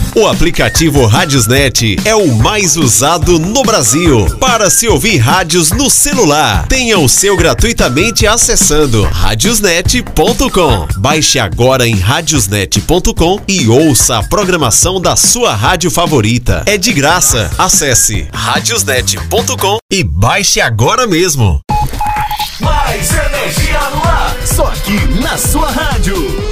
O aplicativo Radiosnet é o mais usado no Brasil para se ouvir rádios no celular. Tenha o seu gratuitamente acessando radiosnet.com. Baixe agora em radiosnet.com e ouça a programação da sua rádio favorita. É de graça. Acesse radiosnet.com e baixe agora mesmo. Mais energia no ar, só aqui na sua rádio.